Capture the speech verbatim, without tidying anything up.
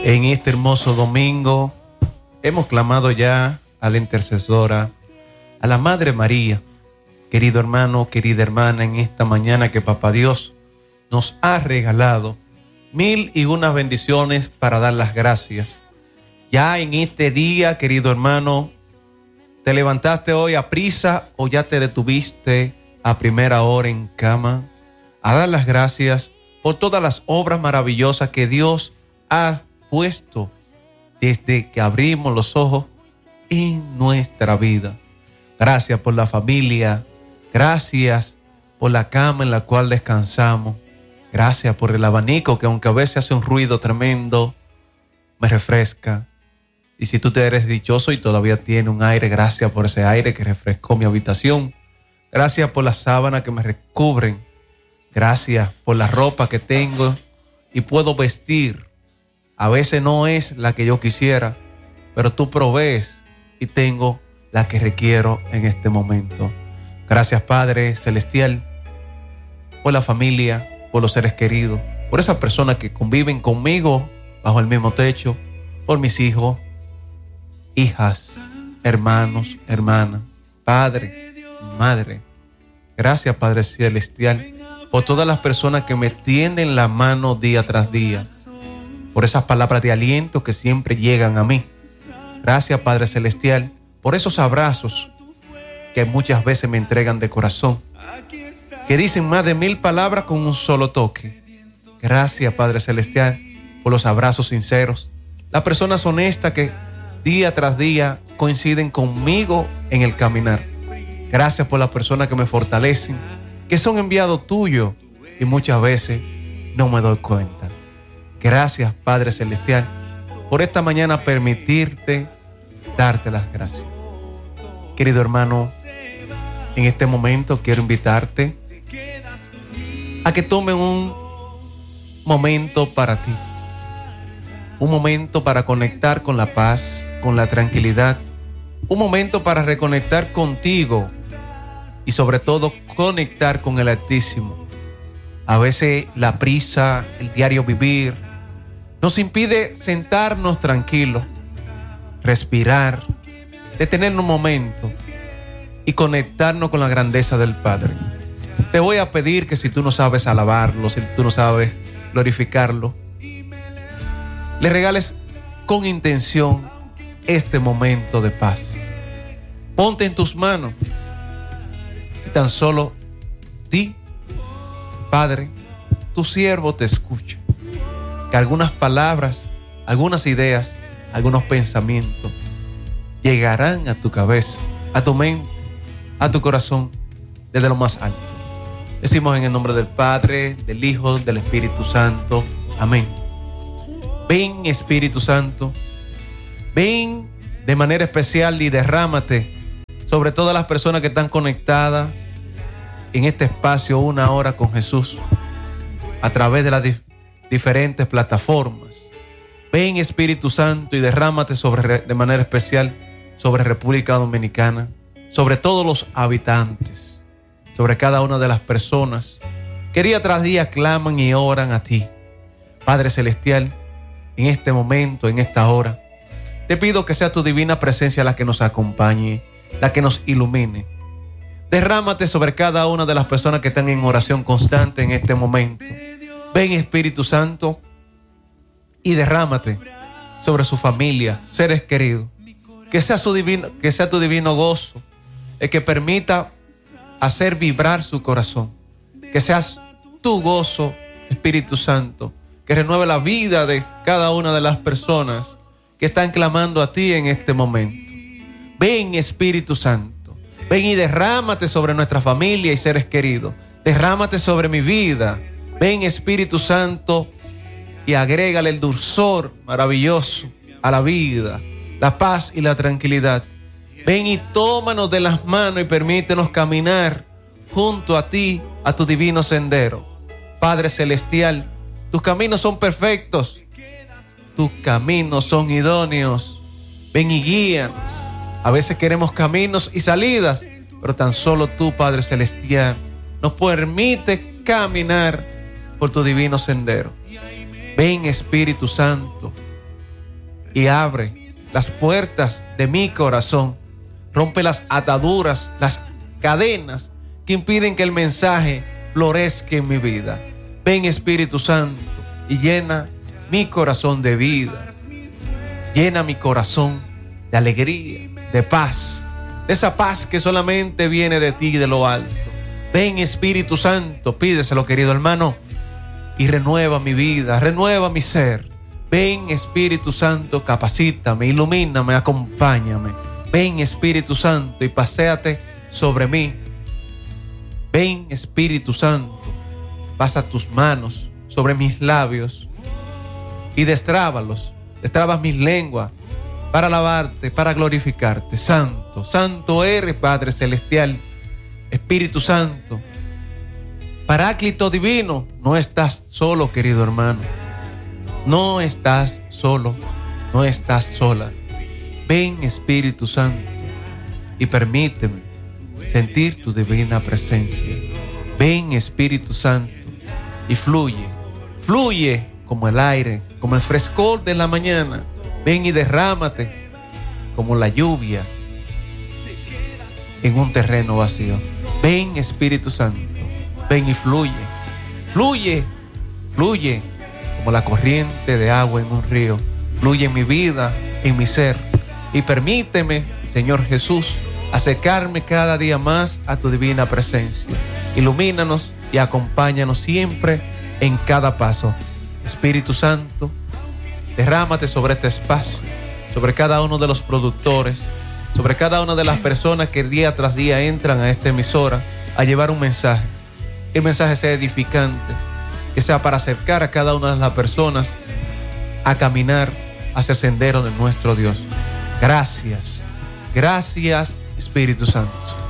En este hermoso domingo hemos clamado ya a la intercesora, a la Madre María. Querido hermano, querida hermana, en esta mañana que Papá Dios nos ha regalado mil y unas bendiciones para dar las gracias. Ya en este día, querido hermano, ¿te levantaste hoy a prisa o ya te detuviste a primera hora en cama a dar las gracias por todas las obras maravillosas que Dios ha puesto desde que abrimos los ojos en nuestra vida? Gracias por la familia, gracias por la cama en la cual descansamos, gracias por el abanico que aunque a veces hace un ruido tremendo, me refresca. Y si tú te eres dichoso y todavía tienes un aire, gracias por ese aire que refrescó mi habitación. Gracias por las sábanas que me recubren. Gracias por la ropa que tengo y puedo vestir. A veces no es la que yo quisiera, pero tú provees y tengo la que requiero en este momento. Gracias, Padre Celestial, por la familia, por los seres queridos, por esas personas que conviven conmigo bajo el mismo techo, por mis hijos, hijas, hermanos, hermanas, padre, madre. Gracias, Padre Celestial, por todas las personas que me tienden la mano día tras día, por esas palabras de aliento que siempre llegan a mí. Gracias, Padre Celestial, por esos abrazos que muchas veces me entregan de corazón, que dicen más de mil palabras con un solo toque. Gracias, Padre Celestial, por los abrazos sinceros, las personas honestas que día tras día coinciden conmigo en el caminar. Gracias por las personas que me fortalecen, que son enviados tuyos y muchas veces no me doy cuenta. Gracias, Padre Celestial, por esta mañana permitirte darte las gracias. Querido hermano, en este momento quiero invitarte a que tome un momento para ti. Un momento para conectar con la paz, con la tranquilidad. Un momento para reconectar contigo y sobre todo conectar con el Altísimo. A veces la prisa, el diario vivir, nos impide sentarnos tranquilos, respirar, detenernos un momento y conectarnos con la grandeza del Padre. Te voy a pedir que si tú no sabes alabarlo, si tú no sabes glorificarlo, le regales con intención este momento de paz. Ponte en tus manos y tan solo di: Padre, tu siervo te escucha. Que algunas palabras, algunas ideas, algunos pensamientos llegarán a tu cabeza, a tu mente, a tu corazón, desde lo más alto. Decimos en el nombre del Padre, del Hijo, del Espíritu Santo. Amén. Ven, Espíritu Santo, ven de manera especial y derrámate sobre todas las personas que están conectadas en este espacio Una Hora con Jesús a través de las dif- diferentes plataformas. Ven, Espíritu Santo, y derrámate sobre, de manera especial sobre República Dominicana, sobre todos los habitantes, sobre cada una de las personas que día tras día claman y oran a ti. Padre Celestial, en este momento, en esta hora, te pido que sea tu divina presencia la que nos acompañe, la que nos ilumine. Derrámate sobre cada una de las personas que están en oración constante en este momento. Ven, Espíritu Santo, y derrámate sobre su familia, seres queridos. Que sea, su divino, que sea tu divino gozo el que permita hacer vibrar su corazón. Que seas tu gozo, Espíritu Santo, que renueve la vida de cada una de las personas que están clamando a ti en este momento. Ven, Espíritu Santo, ven y derrámate sobre nuestra familia y seres queridos. Derrámate sobre mi vida. Ven, Espíritu Santo, y agrégale el dulzor maravilloso a la vida, la paz y la tranquilidad. Ven y tómanos de las manos y permítenos caminar junto a ti, a tu divino sendero. Padre Celestial, tus caminos son perfectos, tus caminos son idóneos. Ven y guíanos. A veces queremos caminos y salidas, pero tan solo tú, Padre Celestial, nos permite caminar por tu divino sendero. Ven, Espíritu Santo, y abre las puertas de mi corazón. Rompe las ataduras, las cadenas que impiden que el mensaje florezca en mi vida. Ven, Espíritu Santo, y llena mi corazón de vida. Llena mi corazón de alegría, de paz, de esa paz que solamente viene de ti, de lo alto. Ven, Espíritu Santo, pídeselo, querido hermano, y renueva mi vida, renueva mi ser. Ven, Espíritu Santo, capacítame, ilumíname, acompáñame. Ven, Espíritu Santo, y paséate sobre mí. Ven, Espíritu Santo, pasa tus manos sobre mis labios y destrábalos, destrabas mis lenguas para alabarte, para glorificarte. Santo, santo eres, Padre Celestial, Espíritu Santo, Paráclito divino. No estás solo, querido hermano. No estás solo, no estás sola. Ven, Espíritu Santo, y permíteme sentir tu divina presencia. Ven, Espíritu Santo, y fluye, fluye como el aire, como el frescor de la mañana. Ven y derrámate como la lluvia en un terreno vacío. Ven, Espíritu Santo, ven y fluye, fluye, fluye como la corriente de agua en un río. Fluye en mi vida, en mi ser, y permíteme, Señor Jesús, acercarme cada día más a tu divina presencia. Ilumínanos y acompáñanos siempre en cada paso. Espíritu Santo, derrámate sobre este espacio, sobre cada uno de los productores, sobre cada una de las personas que día tras día entran a esta emisora a llevar un mensaje. Que el mensaje sea edificante, que sea para acercar a cada una de las personas a caminar hacia el sendero de nuestro Dios. Gracias, gracias, Espíritu Santo.